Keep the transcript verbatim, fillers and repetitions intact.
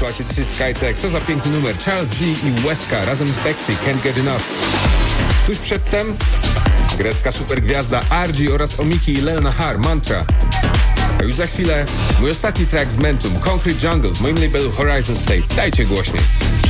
się, to jest Skytech. Co za piękny numer. Charles D. i Westka razem z Bexy, Can't Get Enough. Tuż przedtem grecka supergwiazda R G oraz Omiki i Lel Nahar, Mantra. A już za chwilę mój ostatni track z Mentum, Concrete Jungle w moim labelu Horizon State. Dajcie głośniej.